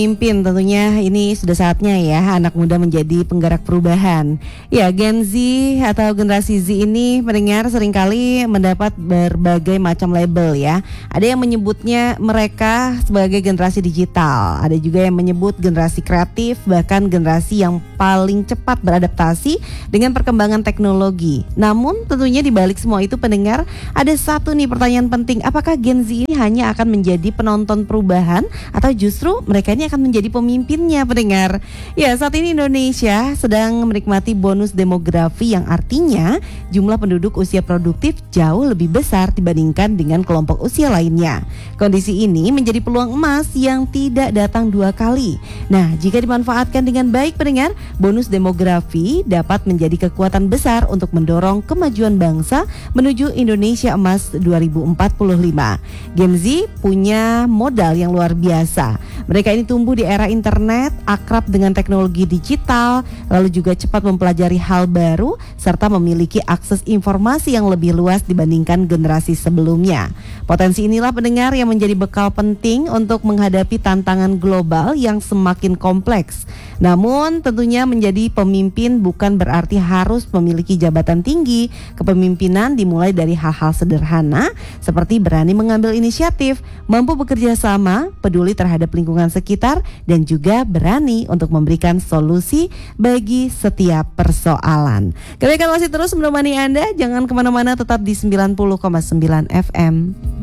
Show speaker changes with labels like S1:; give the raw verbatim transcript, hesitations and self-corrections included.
S1: Pimpin tentunya ini sudah saatnya ya anak muda menjadi penggerak perubahan. Ya, Gen Z atau generasi Z ini mendengar seringkali mendapat berbagai macam label ya. Ada yang menyebutnya mereka sebagai generasi digital, ada juga yang menyebut generasi kreatif, bahkan generasi yang paling cepat beradaptasi dengan perkembangan teknologi. Namun tentunya di balik semua itu pendengar, ada satu nih pertanyaan penting, apakah Gen Z ini hanya akan menjadi penonton perubahan atau justru mereka ini akan menjadi pemimpinnya pendengar? Ya, saat ini Indonesia sedang menikmati bonus demografi yang artinya jumlah penduduk usia produktif jauh lebih besar dibandingkan dengan kelompok usia lainnya. Kondisi ini menjadi peluang emas yang tidak datang dua kali. Nah, jika dimanfaatkan dengan baik pendengar, bonus demografi dapat menjadi kekuatan besar untuk mendorong kemajuan bangsa menuju Indonesia Emas dua ribu empat puluh lima. Gen Z punya modal yang luar biasa. Mereka ini tumbuh di era internet, akrab dengan teknologi digital, lalu juga cepat mempelajari hal baru, serta memiliki akses informasi yang lebih luas dibandingkan generasi sebelumnya. Potensi inilah pendengar yang menjadi bekal penting untuk menghadapi tantangan global yang semakin kompleks. Namun tentunya menjadi pemimpin bukan berarti harus memiliki jabatan tinggi. Kepemimpinan dimulai dari hal-hal sederhana seperti berani mengambil inisiatif, mampu bekerja sama, peduli terhadap lingkungan sekitar, dan juga berani untuk memberikan solusi bagi setiap persoalan. Kami akan masih terus menemani Anda, jangan kemana-mana, tetap di sembilan puluh koma sembilan F M.